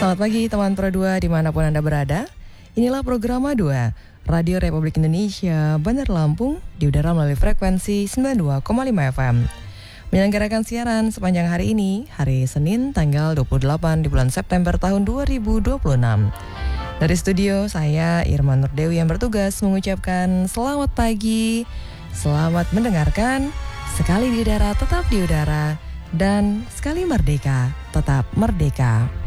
Selamat pagi teman Pro 2 dimanapun Anda berada. Inilah program A2 Radio Republik Indonesia Bandar Lampung di udara melalui frekuensi 92,5 FM. Menyelenggarakan siaran sepanjang hari ini, hari Senin tanggal 28 di bulan September tahun 2026. Dari studio, saya Irma Nurdewi yang bertugas mengucapkan selamat pagi, selamat mendengarkan, sekali di udara tetap di udara, dan sekali merdeka tetap merdeka.